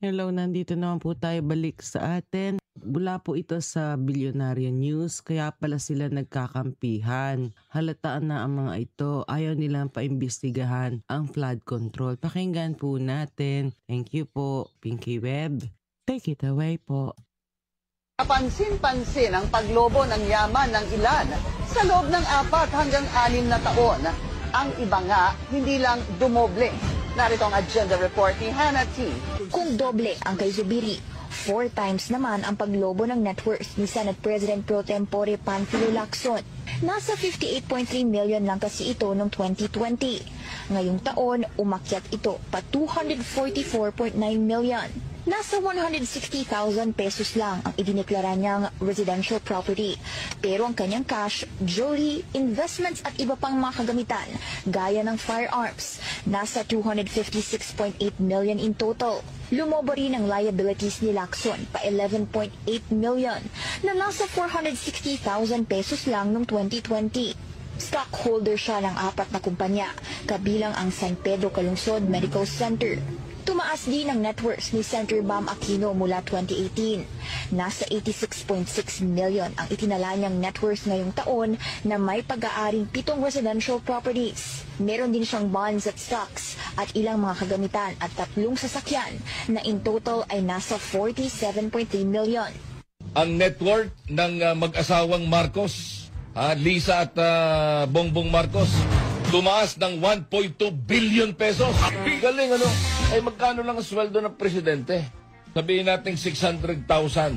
Hello, nandito naman po tayo balik sa atin. Mula po ito sa Bilyonaryo News, kaya pala sila nagkakampihan. Halataan na ang mga ito, ayaw nilang paimbestigahan ang flood control. Pakinggan po natin. Thank you po, Pinky Web. Take it away po. Kapansin-pansin ang paglobo ng yaman ng ilan sa loob ng 4 hanggang 6 na taon. Ang iba nga, hindi lang dumoble. Narito ang agenda report ni Hannah T. Kung doble ang kay Zubiri, 4 times naman ang paglobo ng net worth ni Senate President Pro Tempore Panfilo Lacson. Nasa 58.3 million lang kasi ito noong 2020. Ngayong taon, umakyat ito pa 244.9 million. Nasa 160,000 pesos lang ang idineklara niyang residential property. Pero ang kanyang cash, jewelry, investments at iba pang mga kagamitan, gaya ng firearms, nasa 256.8 million in total. Lumobo rin ang liabilities ni Lacson pa 11.8 million na nasa 460,000 pesos lang noong 2020. Stockholder siya ng 4 na kumpanya, kabilang ang San Pedro Calungsod Medical Center. Tumaas din ang net worth ni Senator Bam Aquino mula 2018. Nasa 86.6 million ang itinala niyang net worth ngayong taon na may pag-aaring 7 residential properties. Meron din siyang bonds at stocks at ilang mga kagamitan at 3 sasakyan na in total ay nasa 47.3 million. Ang net worth ng mag-asawang Marcos, Lisa at Bongbong Marcos, tumaas ng 1.2 billion pesos. Galing ano? Ay magkano lang ang sweldo ng presidente? Sabihin natin 600,000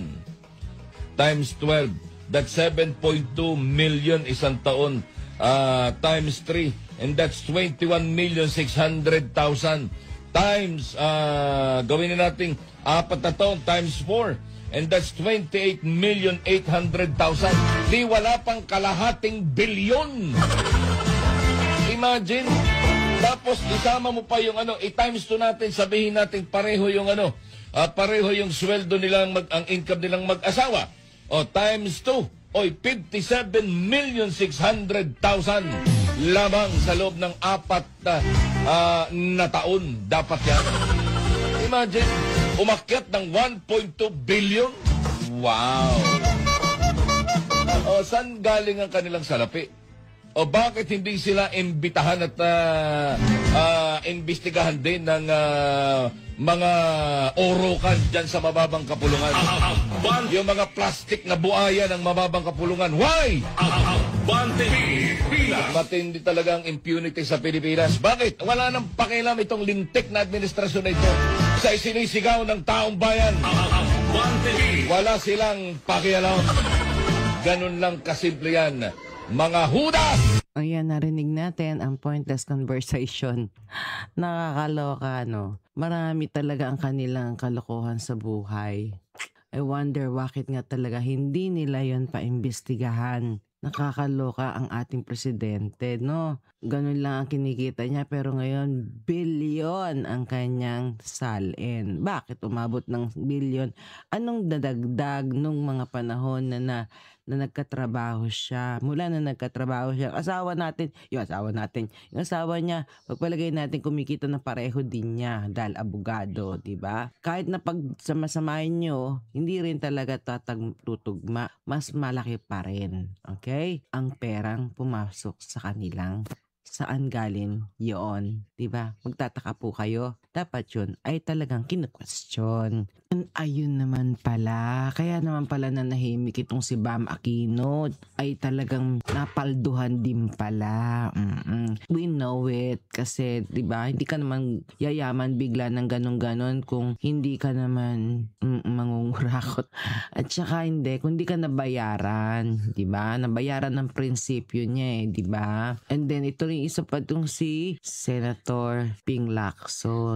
times 12. That's 7.2 million isang taon times 3. And that's 21,600,000 times, gawin na natin 4 na taon times 4. And that's 28,800,000. Di wala pang kalahating bilyon. Imagine. Tapos isama mo pa yung i-times 2 natin, sabihin natin pareho yung pareho yung sweldo nilang ang income nilang mag-asawa. O times 2, oy 57,600,000 lamang sa loob ng 4 na taon dapat yan. Imagine, umakyat ng 1.2 billion. Wow. O saan galing ang kanilang salapi? O bakit hindi sila imbitahan at imbestigahan din ng mga orokan dyan sa mababang kapulungan? Yung mga plastic na buaya ng mababang kapulungan. Why? Matindi talaga ang impunity sa Pilipinas. Bakit? Wala nang pakialam itong lintik na administrasyon na ito sa isinisigaw ng taong bayan. Wala silang pakialam. Ganun lang kasimple yan. Mga hudas! Ayan, narinig natin ang pointless conversation. Nakakaloka, no? Marami talaga ang kanilang kalokohan sa buhay. I wonder bakit nga talaga hindi nila yon paimbestigahan. Nakakaloka ang ating presidente, no? Ganun lang ang kinikita niya pero ngayon bilyon ang kanyang salin. Bakit umabot ng bilyon? Anong dadagdag nung mga panahon na nagkatrabaho siya? Mula na nagkatrabaho siya, yung asawa niya, pagpalagay natin kumikita na pareho din niya dahil abogado, di ba? Kahit na pag samasamahin nyo, hindi rin talaga tutugma, mas malaki pa rin. Okay? Ang perang pumasok sa kanilang saan galing yon, di ba? Magtataka po kayo. Dapat yun ay talagang kinu-question. Ayun naman pala. Kaya naman pala na nahimik itong si Bam Aquino ay talagang napalduhan din pala. We know it. Kasi, di ba, hindi ka naman yayaman bigla ng ganon-ganon kung hindi ka naman mangungurakot. At saka hindi, kung hindi ka nabayaran, di ba? Nabayaran ng prinsipyo niya di ba? And then, ito rin isa pa itong si Senator Ping Lacson.